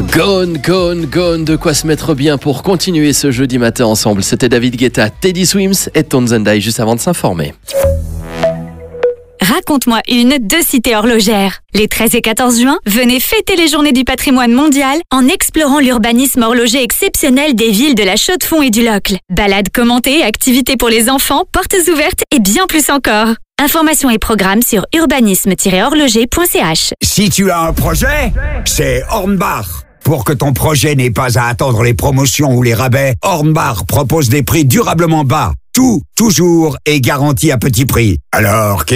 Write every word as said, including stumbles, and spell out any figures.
Gone, gone, gone, de quoi se mettre bien pour continuer ce jeudi matin ensemble. C'était David Guetta, Teddy Swims et Tonzendai juste avant de s'informer. Raconte-moi une de Cité Horlogère. Les treize et quatorze juin, venez fêter les journées du patrimoine mondial en explorant l'urbanisme horloger exceptionnel des villes de la Chaux-de-Fonds et du Locle. Balades commentées, activités pour les enfants, portes ouvertes et bien plus encore. Informations et programmes sur urbanisme tiret horloger point c h. Si tu as un projet, c'est Hornbach. Pour que ton projet n'ait pas à attendre les promotions ou les rabais, Hornbach propose des prix durablement bas. Tout, toujours, est garanti à petit prix. Alors,